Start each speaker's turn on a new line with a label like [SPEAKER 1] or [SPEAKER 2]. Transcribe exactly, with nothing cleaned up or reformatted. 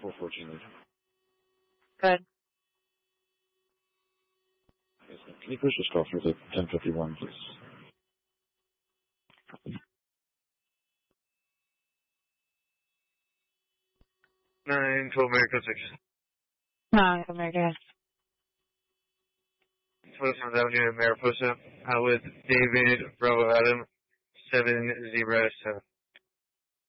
[SPEAKER 1] four fourteen lead.
[SPEAKER 2] Good.
[SPEAKER 1] Can you push this call through to ten fifty-one, please?
[SPEAKER 3] nine twelve America six.
[SPEAKER 2] No, America.
[SPEAKER 3] twenty-seventh Avenue, Mariposa, uh, with David Bravo Adam, seven zero seven.